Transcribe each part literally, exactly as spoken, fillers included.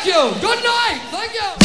Thank you. Good night. Thank you.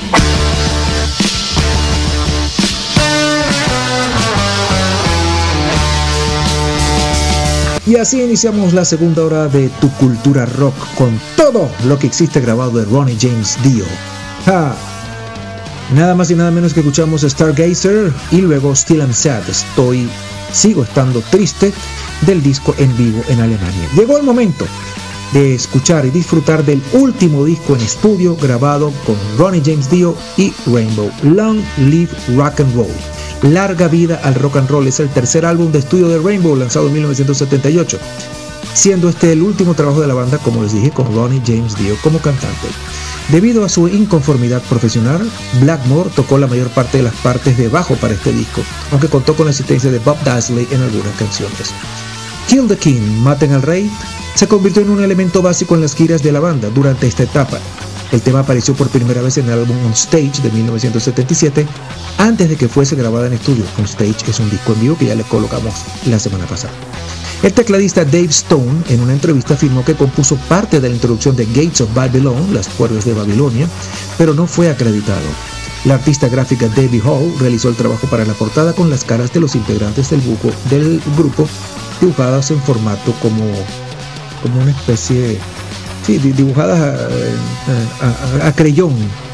Y así iniciamos la segunda hora de Tu Cultura Rock con todo lo que existe grabado de Ronnie James Dio. ¡Ja! Nada más y nada menos que escuchamos Stargazer y luego Still I'm Sad, estoy, sigo estando triste, del disco en vivo en Alemania. Llegó el momento de escuchar y disfrutar del último disco en estudio grabado con Ronnie James Dio y Rainbow, Long Live Rock and Roll. Larga vida al rock and roll es el tercer álbum de estudio de Rainbow lanzado en mil novecientos setenta y ocho, siendo este el último trabajo de la banda, como les dije, con Ronnie James Dio como cantante. Debido a su inconformidad profesional, Blackmore tocó la mayor parte de las partes de bajo para este disco, aunque contó con la asistencia de Bob Daisley en algunas canciones. Kill the King, Maten al Rey, se convirtió en un elemento básico en las giras de la banda durante esta etapa. El tema apareció por primera vez en el álbum On Stage de mil novecientos setenta y siete, antes de que fuese grabada en estudio. On Stage es un disco en vivo que ya le colocamos la semana pasada. El tecladista Dave Stone en una entrevista afirmó que compuso parte de la introducción de Gates of Babylon, las puertas de Babilonia, pero no fue acreditado. La artista gráfica Debbie Hall realizó el trabajo para la portada con las caras de los integrantes del, buco, del grupo dibujadas en formato como, como una especie, sí, dibujadas a, a, a, a creyón,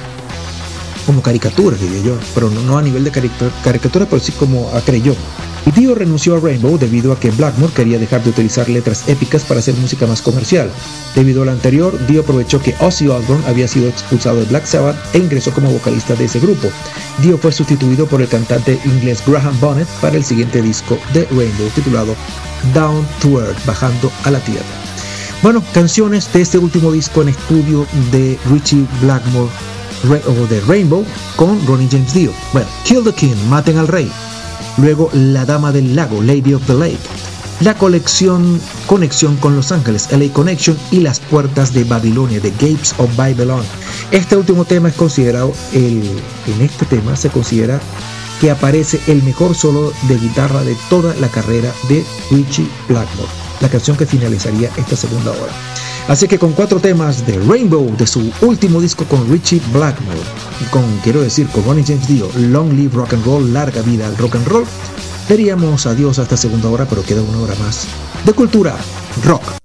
como caricaturas, diría yo, pero no, no a nivel de caricatura, caricatura, pero sí como a creyón. Dio renunció a Rainbow debido a que Blackmore quería dejar de utilizar letras épicas para hacer música más comercial. Debido a lo anterior, Dio aprovechó que Ozzy Osbourne había sido expulsado de Black Sabbath e ingresó como vocalista de ese grupo. Dio fue sustituido por el cantante inglés Graham Bonnet para el siguiente disco de Rainbow, titulado Down to Earth, bajando a la tierra. Bueno, canciones de este último disco en estudio de Ritchie Blackmore, o de Rainbow, con Ronnie James Dio. Bueno, Kill the King, Maten al Rey. Luego La Dama del Lago, Lady of the Lake. La colección Conexión con Los Ángeles, L A Connection, y Las Puertas de Babilonia, The Gates of Babylon. Este último tema es considerado, el, en este tema se considera que aparece el mejor solo de guitarra de toda la carrera de Ritchie Blackmore, la canción que finalizaría esta segunda hora. Así que con cuatro temas de Rainbow, de su último disco con Ritchie Blackmore, con, quiero decir, con Ronnie James Dio, Long Live Rock and Roll, larga vida al rock and roll, diríamos adiós a esta segunda hora, pero queda una hora más de cultura rock.